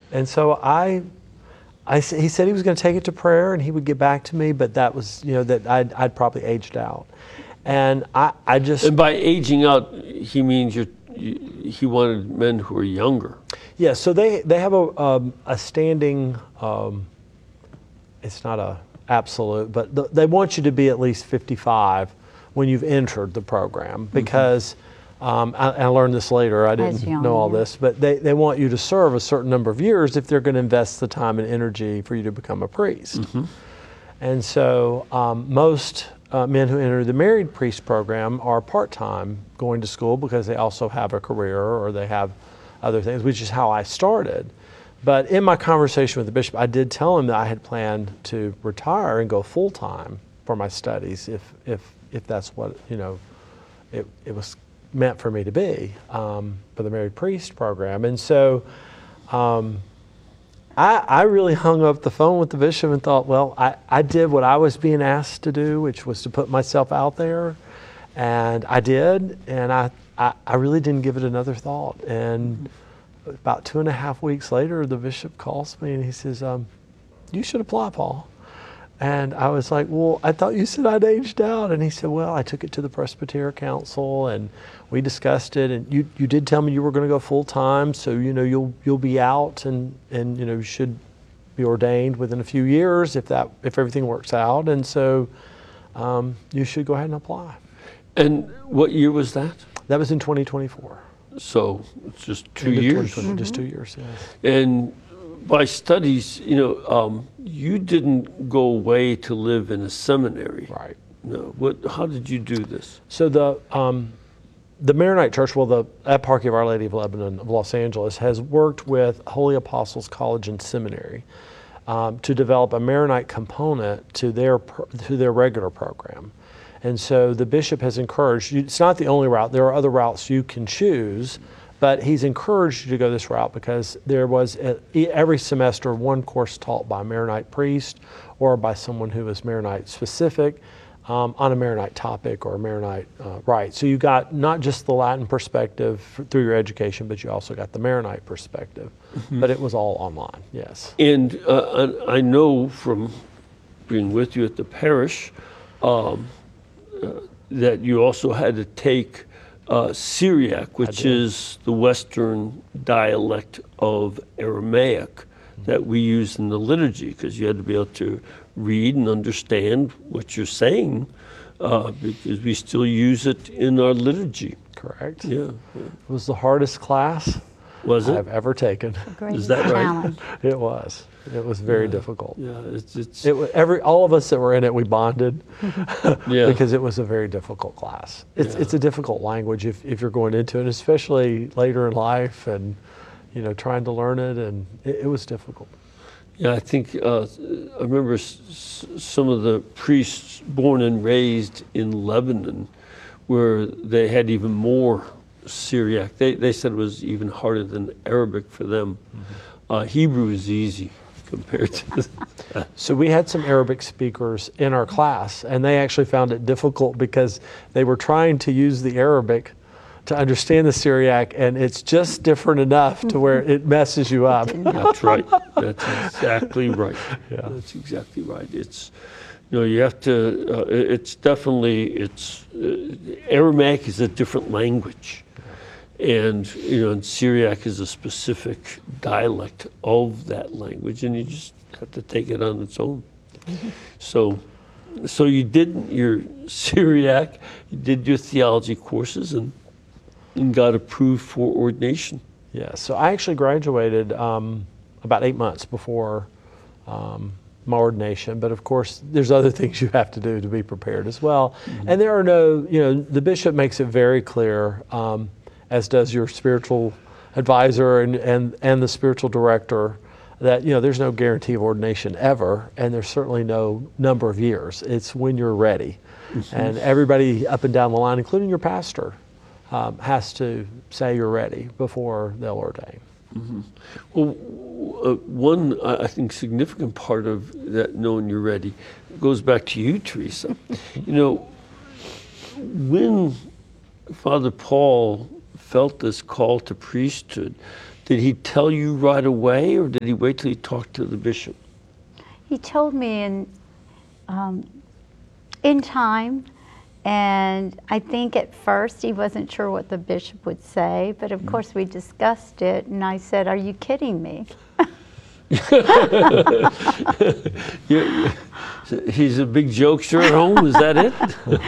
And so he said he was going to take it to prayer and he would get back to me, but that was, that I'd probably aged out. And I just... And by aging out, he means he wanted men who were younger. Yeah, so they have a standing, it's not a absolute, but they want you to be at least 55 when you've entered the program, because I learned this later, I didn't know all this, but they want you to serve a certain number of years if they're going to invest the time and energy for you to become a priest. And so most men who enter the married priest program are part-time going to school because they also have a career or they have other things, which is how I started. But in my conversation with the bishop, I did tell him that I had planned to retire and go full-time for my studies if that's what, it was meant for me to be for the married priest program. And so I really hung up the phone with the bishop and thought, well, I did what I was being asked to do, which was to put myself out there. And I did, and I really didn't give it another thought. And about 2.5 weeks later, the bishop calls me and he says, you should apply, Paul. And I was like, well, I thought you said I'd aged out. And he said, well, I took it to the Presbyterian Council and we discussed it. And you did tell me you were going to go full time. So, you'll be out and you should be ordained within a few years if everything works out. And so you should go ahead and apply. And what year was that? That was in 2024. So it's just 2 years? Just 2 years, yes. And by studies, you didn't go away to live in a seminary. Right. No. How did you do this? So the Maronite Church, the Eparchy of Our Lady of Lebanon of Los Angeles, has worked with Holy Apostles College and Seminary to develop a Maronite component to their regular program. And so the bishop has encouraged you, it's not the only route, there are other routes you can choose, but he's encouraged you to go this route because there was every semester one course taught by a Maronite priest or by someone who was Maronite specific on a Maronite topic or a Maronite rite. So you got not just the Latin perspective through your education, but you also got the Maronite perspective. But it was all online, yes. And I know from being with you at the parish, that you also had to take Syriac, which is the Western dialect of Aramaic that we use in the liturgy, because you had to be able to read and understand what you're saying, because we still use it in our liturgy. Correct. Yeah. It was the hardest class I've ever taken. Is that right? It was. It was very difficult. Yeah, all of us that were in it, we bonded yeah. because it was a very difficult class. It's a difficult language if you're going into it, especially later in life and trying to learn it, and it was difficult. Yeah, I think I remember some of the priests born and raised in Lebanon, where they had even more Syriac. They said it was even harder than Arabic for them. Hebrew is easy compared to that. So we had some Arabic speakers in our class, and they actually found it difficult because they were trying to use the Arabic to understand the Syriac, and it's just different enough to where it messes you up. That's right. That's exactly right. Yeah. That's exactly right. It's, you have to, Aramaic is a different language. And, and Syriac is a specific dialect of that language, and you just have to take it on its own. So you did your Syriac, you did your theology courses, and got approved for ordination. Yeah, so I actually graduated about 8 months before my ordination, but of course there's other things you have to do to be prepared as well. And there are the bishop makes it very clear, as does your spiritual advisor and the spiritual director, that there's no guarantee of ordination ever, and there's certainly no number of years. It's when you're ready. And everybody up and down the line, including your pastor, has to say you're ready before they'll ordain. Well, one, I think, significant part of that knowing you're ready goes back to you, Teresa. When Father Paul felt this call to priesthood, Did he tell you right away, or did he wait till he talked to the bishop? He told me in time, and I think at first he wasn't sure what the bishop would say, but of course we discussed it, and I said, "Are you kidding me?" He's a big jokester at home, is that it?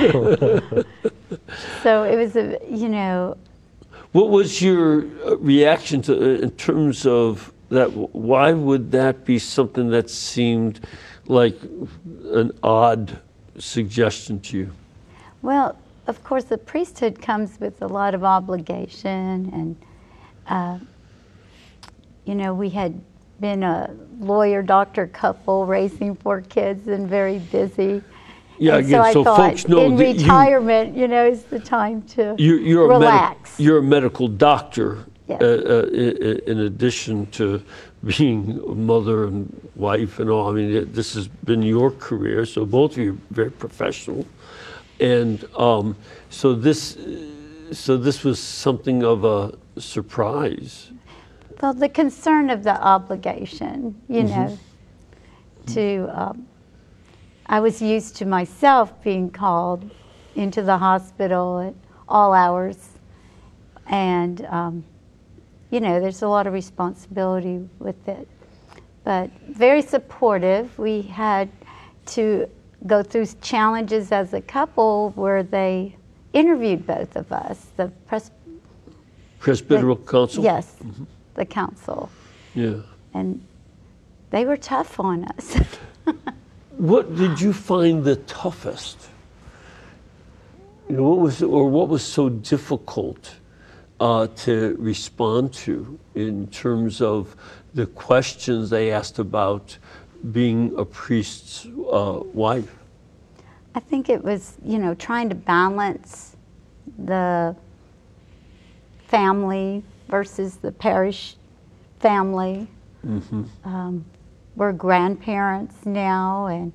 So it was you know. What was your reaction to, in terms of that? Why would that be something that seemed like an odd suggestion to you? Well, of course, the priesthood comes with a lot of obligation, and you know, we had been a lawyer-doctor couple raising 4 kids and very busy. Yeah, and again, so I so thought folks know in that retirement, you know, is the time to relax. You're a medical doctor, Yes. in addition to being a mother and wife and all. I mean, this has been your career, so both of you are very professional. And so this was something of a surprise. Well, the concern of the obligation, you know, to, I was used to myself being called into the hospital at all hours. And, you know, there's a lot of responsibility with it. But very supportive. We had to go through challenges as a couple where they interviewed both of us. The Presbyteral Council? Yes, the council. Yeah. And they were tough on us. What did you find the toughest? You know, what was so difficult to respond to in terms of the questions they asked about being a priest's wife? I think it was, you know, trying to balance the family versus the parish family. We're grandparents now, and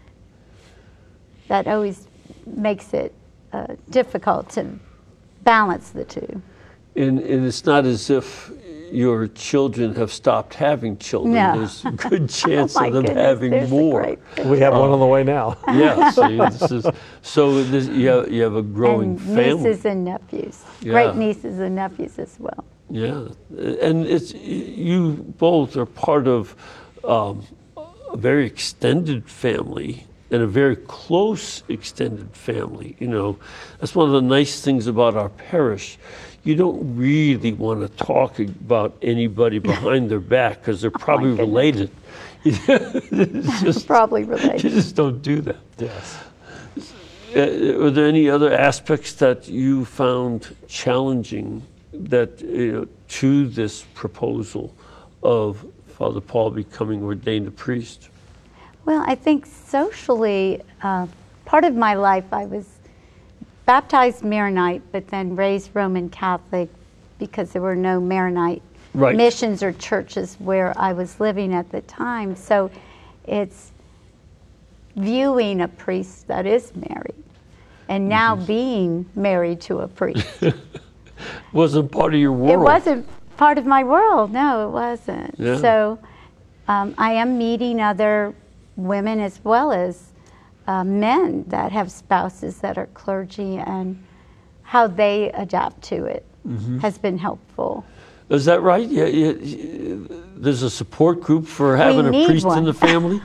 that always makes it difficult to balance the two. And it's not as if your children have stopped having children. No. There's a good chance Oh my of them goodness, having there's a more. great- We have one on the way now. Yeah, see, you have a growing and family. nieces and nephews, Yeah. great nieces and nephews as well. Yeah, and you both are part of a very extended family, and a very close extended family. You know, that's one of the nice things about our parish. You don't really want to talk about anybody behind their back because they're probably goodness. related. It's just, Probably related. you just don't do that. Yes. Are there any other aspects that you found challenging that, you know, to this proposal of Father Paul becoming ordained a priest? Well, I think socially, part of my life, I was baptized Maronite, but then raised Roman Catholic because there were no Maronite Right. missions or churches where I was living at the time. So it's viewing a priest that is married and now being married to a priest. Wasn't part of your world. It wasn't part of my world. No, it wasn't. Yeah. So I am meeting other women as well as men that have spouses that are clergy, and how they adapt to it has been helpful. Is that right? Yeah, there's a support group for having a need priest in one. the family?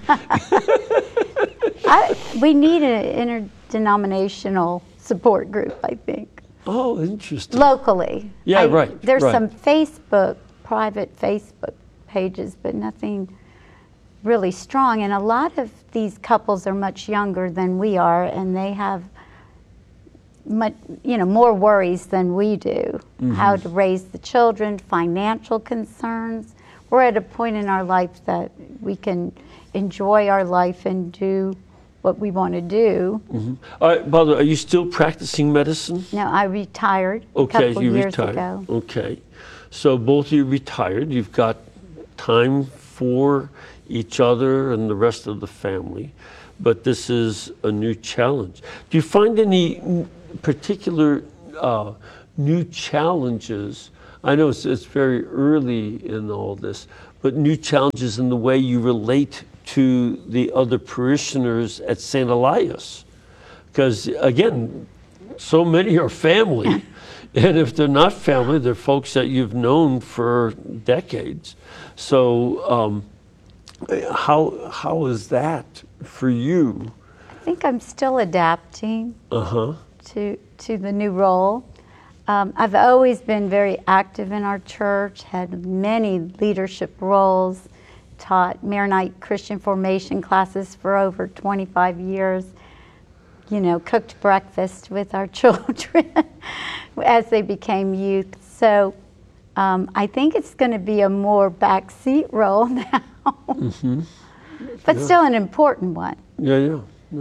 We need an interdenominational support group, I think, Oh, interesting. locally. Yeah, right, There's right. some private Facebook pages, but nothing really strong. And a lot of these couples are much younger than we are, and they have much, more worries than we do. How to raise the children, financial concerns. We're at a point in our life that we can enjoy our life and do what we want to do. All right, by the way, are you still practicing medicine? No, I retired a Okay, couple you years retired. ago. Okay. So both of you retired. You've got time for each other and the rest of the family. But this is a new challenge. Do you find any particular new challenges I know it's very early in all this, but new challenges in the way you relate to the other parishioners at St. Elias. Because again, so many are family, and if they're not family, they're folks that you've known for decades. So how is that for you? I think I'm still adapting to the new role. I've always been very active in our church, had many leadership roles, taught Maronite Christian formation classes for over 25 years, cooked breakfast with our children as they became youth. So I think it's going to be a more backseat role now, but still an important one. Yeah.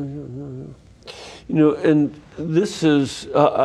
And this is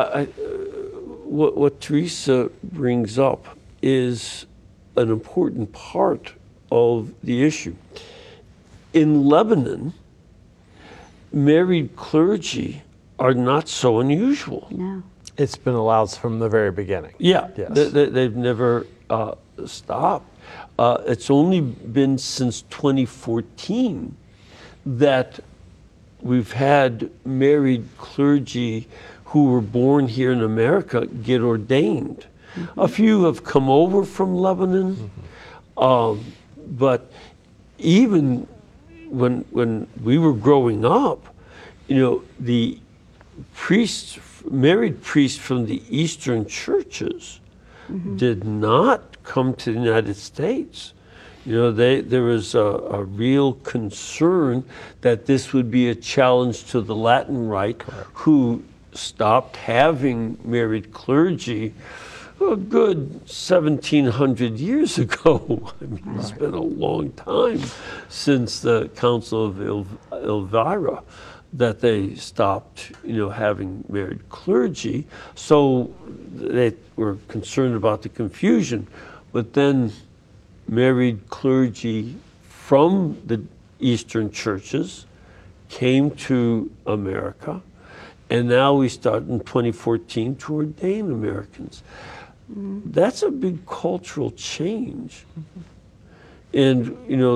what Teresa brings up is an important part of the issue. In Lebanon, married clergy are not so unusual. No. It's been allowed from the very beginning. Yeah, Yes. they've never stopped. It's only been since 2014 that we've had married clergy who were born here in America get ordained. A few have come over from Lebanon, but even when we were growing up, the priests, married priests from the Eastern churches did not come to the United States. There was a real concern that this would be a challenge to the Latin Rite, who stopped having married clergy a good 1,700 years ago. I mean, it's been a long time since the Council of Elvira that they stopped, having married clergy. So they were concerned about the confusion. But then married clergy from the Eastern churches came to America, and now we start in 2014 to ordain Americans. That's a big cultural change. And,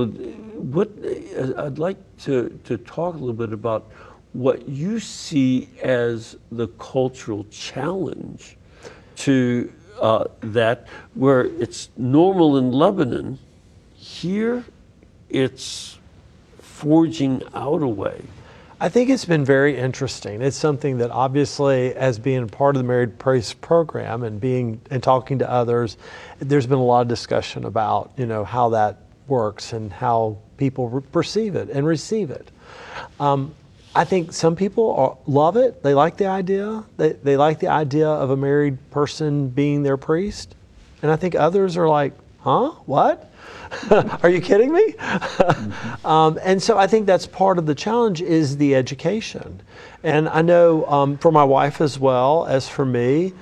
I'd like to talk a little bit about what you see as the cultural challenge to that, where it's normal in Lebanon, here it's forging out a way. I think it's been very interesting. It's something that obviously, as being part of the Married Priest program and talking to others, there's been a lot of discussion about, how that works and how people perceive it and receive it. I think some people love it. They like the idea. They like the idea of a married person being their priest. And I think others are like, huh? What? Are you kidding me? And so I think that's part of the challenge is the education. And I know for my wife as well as for me,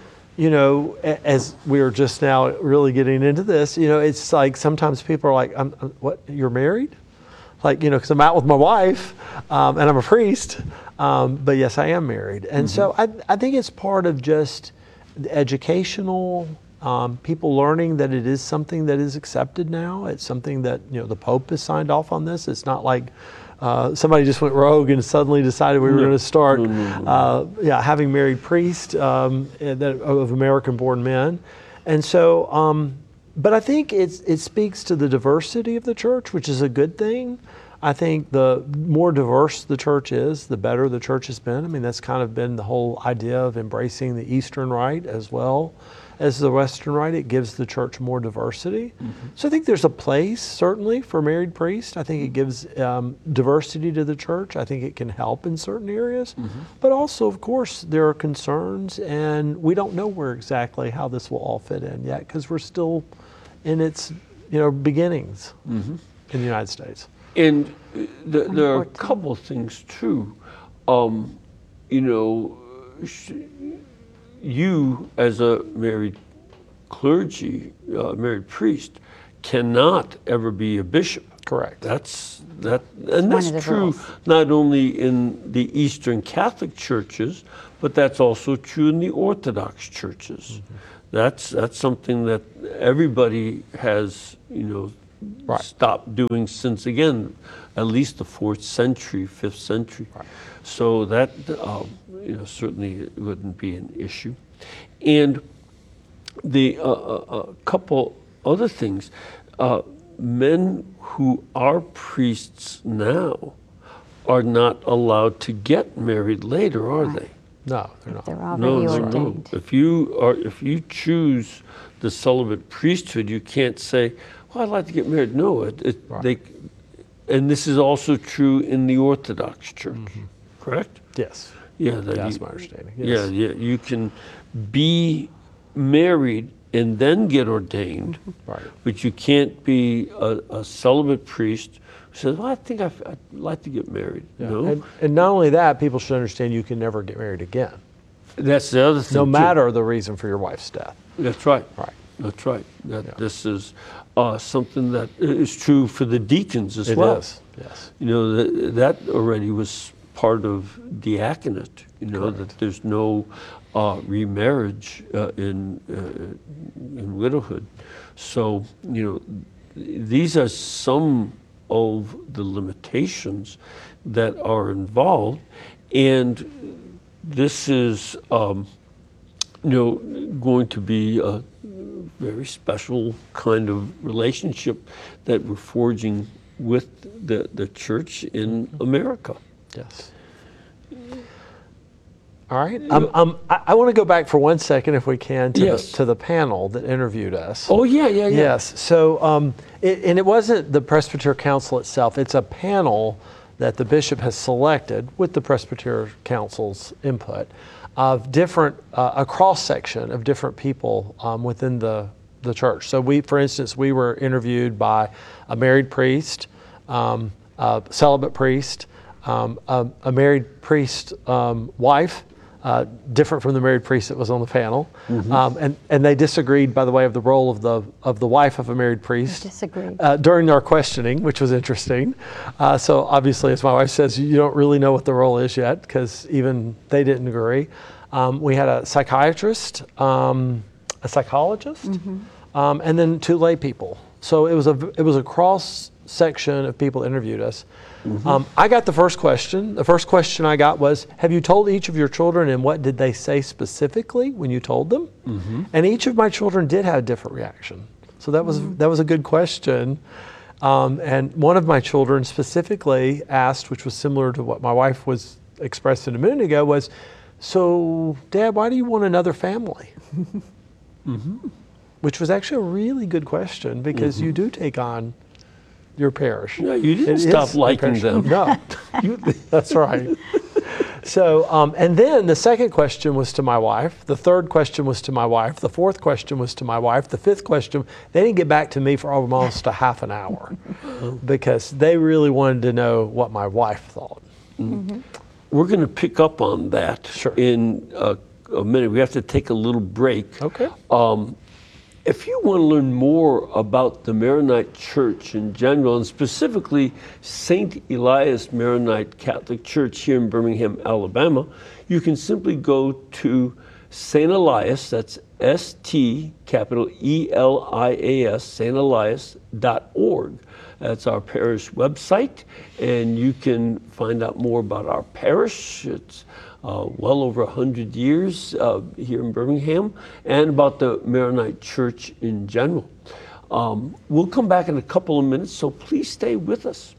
as we are just now really getting into this, it's like sometimes people are like, what, you're married? Like, because I'm out with my wife and I'm a priest, but yes, I am married. And so I think it's part of just the educational, people learning that it is something that is accepted now. It's something that, the Pope has signed off on this. It's not like somebody just went rogue and suddenly decided we were going to start having married priests of American-born men. And so, but I think it speaks to the diversity of the church, which is a good thing. I think the more diverse the church is, the better the church has been. I mean, that's kind of been the whole idea of embracing the Eastern Rite as well as the Western Rite. It gives the church more diversity. So I think there's a place, certainly, for married priests. I think it gives diversity to the church. I think it can help in certain areas. But also, of course, there are concerns, and we don't know where exactly how this will all fit in yet, because we're still in its beginnings in the United States. And there are a couple of things too. You as a married clergy, married priest, cannot ever be a bishop. Correct. That's true not only in the Eastern Catholic churches, but that's also true in the Orthodox churches. That's something that everybody has, Right. stopped doing since, again, at least the 4th century, 5th century. Right. So that, certainly wouldn't be an issue. And the a couple other things, men who are priests now are not allowed to get married later, are they? No, they're not. They're already ordained. If you choose the celibate priesthood, you can't say, "Well, I'd like to get married." No, and this is also true in the Orthodox Church, correct? Yes. Yeah, That's my understanding. Yes. Yeah, you can be married and then get ordained, Right. but you can't be a celibate priest who says, "Well, I think I'd like to get married." Yeah. No, And not only that, people should understand you can never get married again, that's the other thing. no too. matter the reason for your wife's death. That's right. Right. That's right. That Yeah. this is something that is true for the deacons as It well. is. Yes. That already was part of diaconate. That there's no remarriage in widowhood. So these are some of the limitations that are involved, and this is going to be a very special kind of relationship that we're forging with the church in America. Yes. All right. I want to go back for 1 second, if we can, to the panel that interviewed us. Oh, yeah. Yes. So, it wasn't the Presbyterian Council itself. It's a panel that the bishop has selected with the Presbyterian Council's input of different, a cross-section of different people within the church. So for instance, we were interviewed by a married priest, a celibate priest, a married priest wife, different from the married priest that was on the panel, and they disagreed, by the way, of the role of the wife of a married priest. Disagreed. During our questioning, which was interesting. So obviously, as my wife says, you don't really know what the role is yet, because even they didn't agree. We had a psychiatrist, a psychologist, and then 2 lay people. So it was a cross section of people that interviewed us. I got the first question. The first question I got was, have you told each of your children, and what did they say specifically when you told them? And each of my children did have a different reaction. So that was a good question. And one of my children specifically asked, which was similar to what my wife was expressing a minute ago, was, "So, Dad, why do you want another family?" Which was actually a really good question, because you do take on your parish. Yeah, you didn't stop liking them. No, that's right. So, and then the second question was to my wife. The third question was to my wife. The fourth question was to my wife. The fifth question, they didn't get back to me for almost a half an hour, because they really wanted to know what my wife thought. We're going to pick up on that in a minute. We have to take a little break. Okay. If you want to learn more about the Maronite Church in general, and specifically St. Elias Maronite Catholic Church here in Birmingham, Alabama, you can simply go to St. Elias, that's S-T, capital E-L-I-A-S, stelias.org. That's our parish website, and you can find out more about our parish. It's well over 100 years here in Birmingham, and about the Maronite Church in general. We'll come back in a couple of minutes, so please stay with us.